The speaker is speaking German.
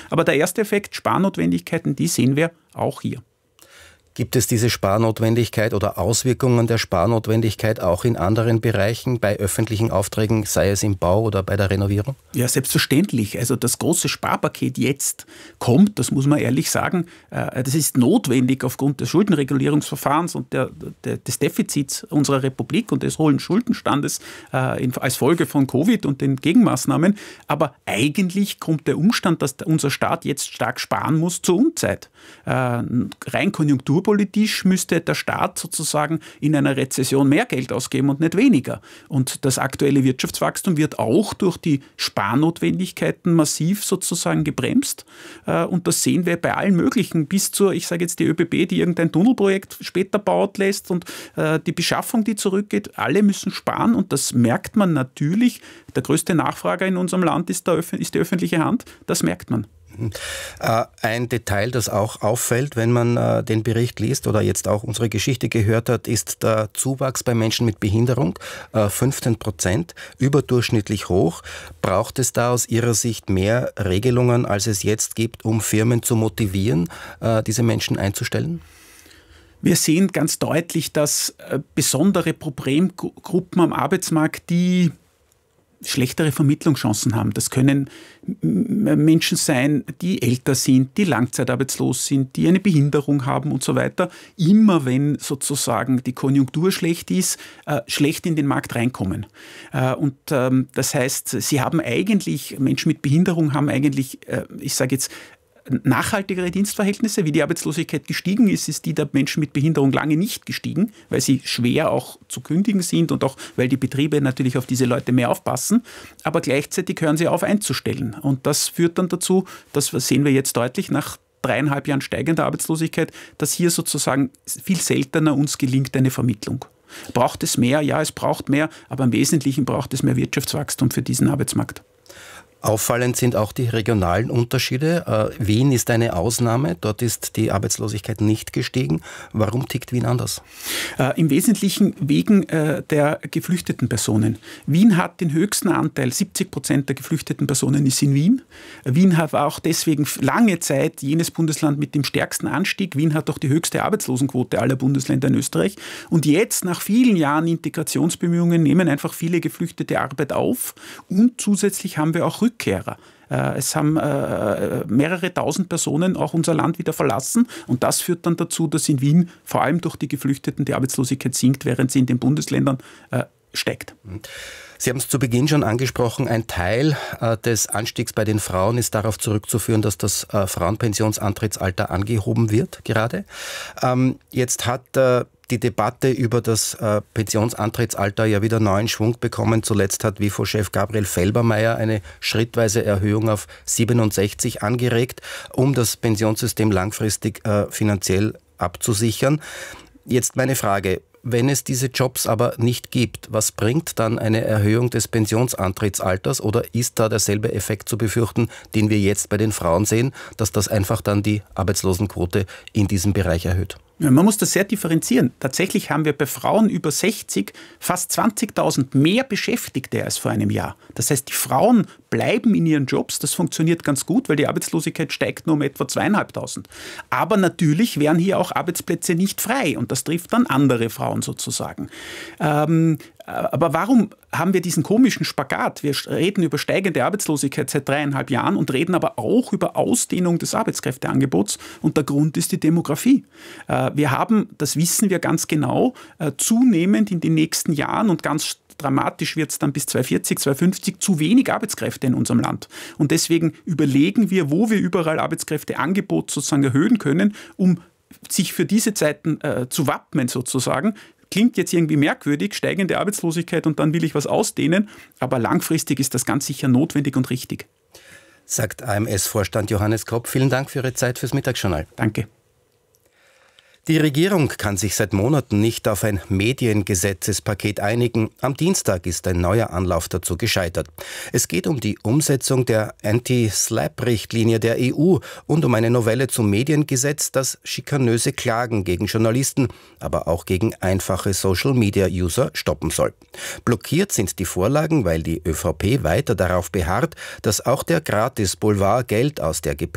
Aber der erste Effekt, Sparnotwendigkeiten, die sehen wir auch hier. Gibt es diese Sparnotwendigkeit oder Auswirkungen der Sparnotwendigkeit auch in anderen Bereichen, bei öffentlichen Aufträgen, sei es im Bau oder bei der Renovierung? Ja, selbstverständlich. Also das große Sparpaket jetzt kommt, das muss man ehrlich sagen, das ist notwendig aufgrund des Schuldenregulierungsverfahrens und des Defizits unserer Republik und des hohen Schuldenstandes als Folge von Covid und den Gegenmaßnahmen. Aber eigentlich kommt der Umstand, dass unser Staat jetzt stark sparen muss, zur Unzeit. Rein konjunkturpolitisch müsste der Staat sozusagen in einer Rezession mehr Geld ausgeben und nicht weniger. Und das aktuelle Wirtschaftswachstum wird auch durch die Sparnotwendigkeiten massiv sozusagen gebremst. Und das sehen wir bei allen möglichen, bis zur, ich sage jetzt die ÖBB, die irgendein Tunnelprojekt später baut lässt und die Beschaffung, die zurückgeht. Alle müssen sparen und das merkt man natürlich. Der größte Nachfrager in unserem Land ist die öffentliche Hand. Das merkt man. Ein Detail, das auch auffällt, wenn man den Bericht liest oder jetzt auch unsere Geschichte gehört hat, ist der Zuwachs bei Menschen mit Behinderung, 15%, überdurchschnittlich hoch. Braucht es da aus Ihrer Sicht mehr Regelungen, als es jetzt gibt, um Firmen zu motivieren, diese Menschen einzustellen? Wir sehen ganz deutlich, dass besondere Problemgruppen am Arbeitsmarkt, die schlechtere Vermittlungschancen haben. Das können Menschen sein, die älter sind, die langzeitarbeitslos sind, die eine Behinderung haben und so weiter. Immer wenn sozusagen die Konjunktur schlecht ist, schlecht in den Markt reinkommen. Und das heißt, Menschen mit Behinderung haben eigentlich, ich sage jetzt, nachhaltigere Dienstverhältnisse. Wie die Arbeitslosigkeit gestiegen ist die der Menschen mit Behinderung lange nicht gestiegen, weil sie schwer auch zu kündigen sind und auch weil die Betriebe natürlich auf diese Leute mehr aufpassen. Aber gleichzeitig hören sie auf einzustellen. Und das führt dann dazu, das sehen wir jetzt deutlich nach 3,5 Jahren steigender Arbeitslosigkeit, dass hier sozusagen viel seltener uns gelingt eine Vermittlung. Braucht es mehr? Ja, es braucht mehr, aber im Wesentlichen braucht es mehr Wirtschaftswachstum für diesen Arbeitsmarkt. Auffallend sind auch die regionalen Unterschiede. Wien ist eine Ausnahme. Dort ist die Arbeitslosigkeit nicht gestiegen. Warum tickt Wien anders? Im Wesentlichen wegen der geflüchteten Personen. Wien hat den höchsten Anteil, 70% der geflüchteten Personen ist in Wien. Wien war auch deswegen lange Zeit jenes Bundesland mit dem stärksten Anstieg. Wien hat auch die höchste Arbeitslosenquote aller Bundesländer in Österreich. Und jetzt, nach vielen Jahren Integrationsbemühungen, nehmen einfach viele Geflüchtete Arbeit auf. Und zusätzlich haben wir auch Rückkehrer. Es haben mehrere tausend Personen auch unser Land wieder verlassen und das führt dann dazu, dass in Wien vor allem durch die Geflüchteten die Arbeitslosigkeit sinkt, während sie in den Bundesländern steigt. Sie haben es zu Beginn schon angesprochen, ein Teil des Anstiegs bei den Frauen ist darauf zurückzuführen, dass das Frauenpensionsantrittsalter angehoben wird gerade. Jetzt hat die Debatte über das Pensionsantrittsalter ja wieder neuen Schwung bekommen. Zuletzt hat WIFO-Chef Gabriel Felbermayr eine schrittweise Erhöhung auf 67 angeregt, um das Pensionssystem langfristig finanziell abzusichern. Jetzt meine Frage. Wenn es diese Jobs aber nicht gibt, was bringt dann eine Erhöhung des Pensionsantrittsalters oder ist da derselbe Effekt zu befürchten, den wir jetzt bei den Frauen sehen, dass das einfach dann die Arbeitslosenquote in diesem Bereich erhöht? Ja, man muss das sehr differenzieren. Tatsächlich haben wir bei Frauen über 60 fast 20.000 mehr Beschäftigte als vor einem Jahr. Das heißt, die Frauen bleiben in ihren Jobs. Das funktioniert ganz gut, weil die Arbeitslosigkeit steigt nur um etwa 2.500. Aber natürlich wären hier auch Arbeitsplätze nicht frei und das trifft dann andere Frauen sozusagen. Aber warum haben wir diesen komischen Spagat? Wir reden über steigende Arbeitslosigkeit seit 3,5 Jahren und reden aber auch über Ausdehnung des Arbeitskräfteangebots. Und der Grund ist die Demografie. Wir haben, das wissen wir ganz genau, zunehmend in den nächsten Jahren und ganz dramatisch wird es dann bis 2040, 2050 zu wenig Arbeitskräfte in unserem Land. Und deswegen überlegen wir, wo wir überall Arbeitskräfteangebot sozusagen erhöhen können, um sich für diese Zeiten zu wappnen sozusagen. Klingt jetzt irgendwie merkwürdig, steigende Arbeitslosigkeit und dann will ich was ausdehnen, aber langfristig ist das ganz sicher notwendig und richtig. Sagt AMS-Vorstand Johannes Kropp. Vielen Dank für Ihre Zeit fürs Mittagsjournal. Danke. Die Regierung kann sich seit Monaten nicht auf ein Mediengesetzespaket einigen. Am Dienstag ist ein neuer Anlauf dazu gescheitert. Es geht um die Umsetzung der Anti-SLAPP-Richtlinie der EU und um eine Novelle zum Mediengesetz, das schikanöse Klagen gegen Journalisten, aber auch gegen einfache Social-Media-User stoppen soll. Blockiert sind die Vorlagen, weil die ÖVP weiter darauf beharrt, dass auch der Gratis-Boulevard Geld aus der